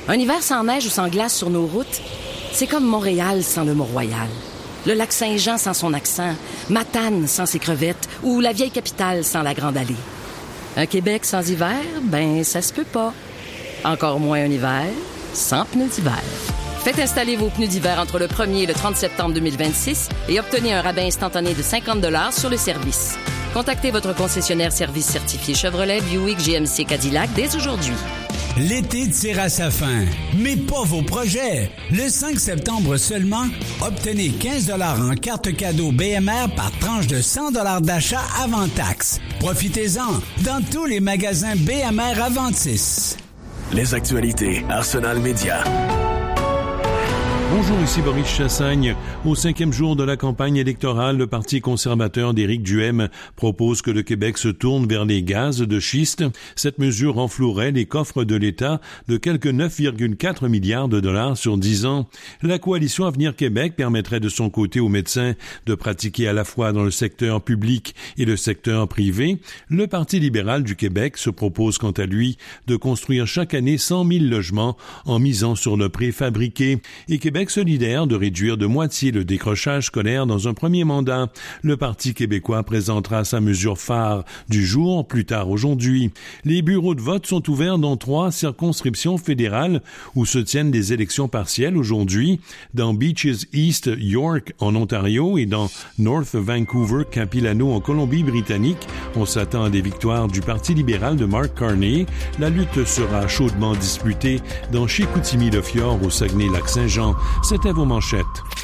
Un hiver sans neige ou sans glace sur nos routes, c'est comme Montréal sans le Mont-Royal. Le lac Saint-Jean sans son accent, Matane sans ses crevettes ou la vieille capitale sans la Grande Allée. Un Québec sans hiver, ben ça se peut pas. Encore moins un hiver sans pneus d'hiver. Faites installer vos pneus d'hiver entre le 1er et le 30 septembre 2026 et obtenez un rabais instantané de 50 $ sur le service. Contactez votre concessionnaire service certifié Chevrolet, Buick, GMC, Cadillac dès aujourd'hui. L'été tire à sa fin, mais pas vos projets. Le 5 septembre seulement, obtenez 15 $ en carte cadeau BMR par tranche de 100 $ d'achat avant taxe. Profitez-en dans tous les magasins BMR Aventis. Les actualités Arsenal Média. Bonjour, ici Boris Chassagne. Au 5e jour de la campagne électorale, le Parti conservateur d'Éric Duhaime propose que le Québec se tourne vers les gaz de schiste. Cette mesure renflouerait les coffres de l'État de quelque 9,4 milliards de dollars sur 10 ans. La coalition Avenir Québec permettrait de son côté aux médecins de pratiquer à la fois dans le secteur public et le secteur privé. Le Parti libéral du Québec se propose quant à lui de construire chaque année 100 000 logements en misant sur le préfabriqué. Et Québec solidaire de réduire de moitié le décrochage scolaire dans un premier mandat. Le Parti québécois présentera sa mesure phare du jour plus tard aujourd'hui. Les bureaux de vote sont ouverts dans 3 circonscriptions fédérales où se tiennent des élections partielles aujourd'hui, dans Beaches East, York en Ontario et dans North Vancouver, Capilano en Colombie-Britannique. On s'attend à des victoires du Parti libéral de Mark Carney. La lutte sera chaudement disputée dans Chicoutimi-le-Fjord au Saguenay-Lac-Saint-Jean. C'était vos manchettes.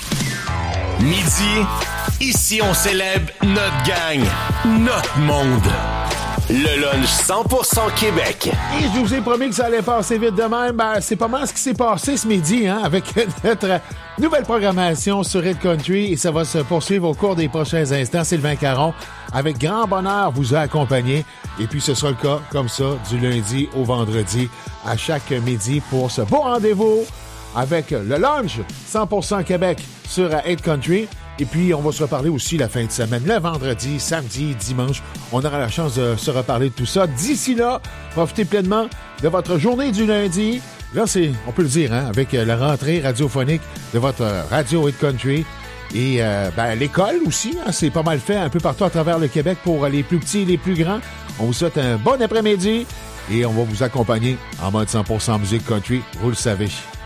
Midi, ici on célèbre notre gang, notre monde. Le lunch 100% Québec. Et je vous ai promis que ça allait passer vite de même. Ben, c'est pas mal ce qui s'est passé ce midi, hein, avec notre nouvelle programmation sur Hit Country. Et ça va se poursuivre au cours des prochains instants. Sylvain Caron, avec grand bonheur, vous a accompagné. Et puis, ce sera le cas, comme ça, du lundi au vendredi, à chaque midi, pour ce beau rendez-vous avec le lunch 100% Québec sur Hit Country. Et puis, on va se reparler aussi la fin de semaine, le vendredi, samedi, dimanche. On aura la chance de se reparler de tout ça. D'ici là, profitez pleinement de votre journée du lundi. Là, on peut le dire, hein, avec la rentrée radiophonique de votre radio Hit Country. Et l'école aussi, hein, c'est pas mal fait un peu partout à travers le Québec pour les plus petits et les plus grands. On vous souhaite un bon après-midi et on va vous accompagner en mode 100% musique country, vous le savez.